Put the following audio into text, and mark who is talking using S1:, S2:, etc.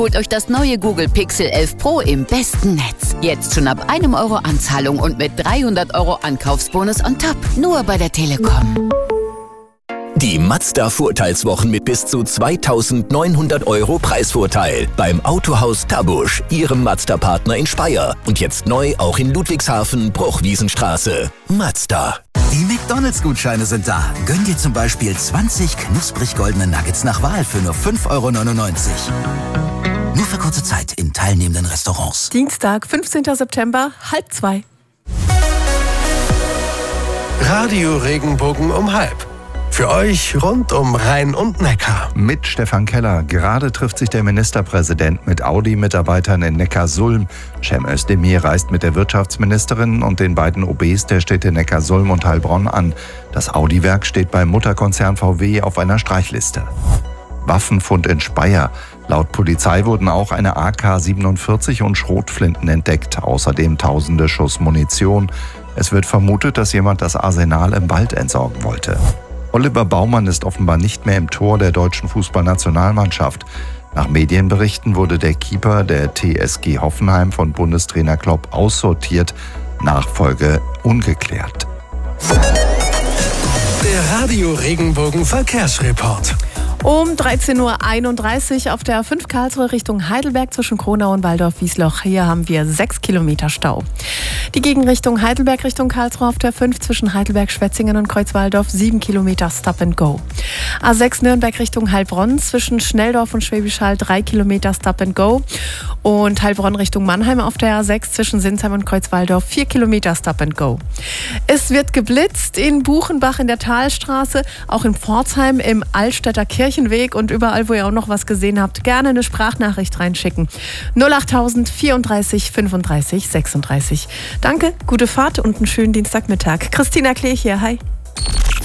S1: Holt euch das neue Google Pixel 11 Pro im besten Netz. Jetzt schon ab 1 Euro Anzahlung und mit 300 Euro Ankaufsbonus on top. Nur bei der Telekom.
S2: Die Mazda-Vorteilswochen mit bis zu 2.900 Euro Preisvorteil beim Autohaus Tabusch, Ihrem Mazda-Partner in Speyer. Und jetzt neu auch in Ludwigshafen, Bruchwiesenstraße. Mazda.
S3: Die McDonalds-Gutscheine sind da. Gönn dir zum Beispiel 20 knusprig goldene Nuggets nach Wahl für nur 5,99 Euro. Nur für kurze Zeit in teilnehmenden Restaurants.
S4: Dienstag, 15. September, 1:30.
S5: Radio Regenbogen um 12:30. Für euch rund um Rhein und Neckar.
S6: Mit Stefan Keller. Gerade trifft sich der Ministerpräsident mit Audi-Mitarbeitern in Neckarsulm. Cem Özdemir reist mit der Wirtschaftsministerin und den beiden OBs der Städte Neckarsulm und Heilbronn an. Das Audi-Werk steht beim Mutterkonzern VW auf einer Streichliste. Waffenfund in Speyer. Laut Polizei wurden auch eine AK-47 und Schrotflinten entdeckt, außerdem tausende Schuss Munition. Es wird vermutet, dass jemand das Arsenal im Wald entsorgen wollte. Oliver Baumann ist offenbar nicht mehr im Tor der deutschen Fußballnationalmannschaft. Nach Medienberichten wurde der Keeper der TSG Hoffenheim von Bundestrainer Klopp aussortiert. Nachfolge ungeklärt.
S5: Der Radio Regenbogen Verkehrsreport.
S4: Um 13:31 Uhr auf der 5 Karlsruhe Richtung Heidelberg zwischen Kronau und Waldorf-Wiesloch. Hier haben wir 6 Kilometer Stau. Die Gegenrichtung Heidelberg Richtung Karlsruhe auf der 5 zwischen Heidelberg-Schwetzingen und Kreuzwaldorf 7 Kilometer Stop and Go. A6 Nürnberg Richtung Heilbronn zwischen Schnelldorf und Schwäbisch Hall 3 Kilometer Stop and Go. Und Heilbronn Richtung Mannheim auf der A6 zwischen Sinsheim und Kreuzwaldorf 4 Kilometer Stop and Go. Es wird geblitzt in Buchenbach in der Talstraße, auch in Pforzheim im Altstädter Kirchenweg und überall, wo ihr auch noch was gesehen habt, gerne eine Sprachnachricht reinschicken. 08000 34 35 36. Danke, gute Fahrt und einen schönen Dienstagmittag. Christina Klee hier, hi.